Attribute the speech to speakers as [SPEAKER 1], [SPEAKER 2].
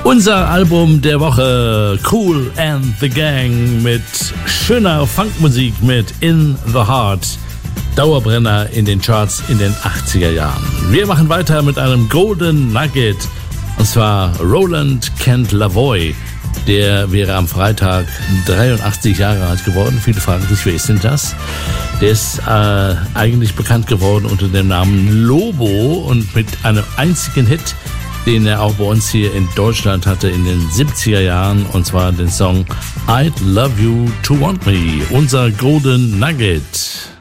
[SPEAKER 1] Unser Album der Woche, Kool and the Gang mit schöner Funkmusik mit In the Heart. Dauerbrenner in den Charts in den 80er Jahren. Wir machen weiter mit einem Golden Nugget, und zwar Roland Kent Lavoie. Der wäre am Freitag 83 Jahre alt geworden. Viele fragen sich, wer ist denn das? Der ist eigentlich bekannt geworden unter dem Namen Lobo und mit einem einzigen Hit, den er auch bei uns hier in Deutschland hatte in den 70er Jahren, und zwar den Song I'd Love You to Want Me, unser Golden Nugget.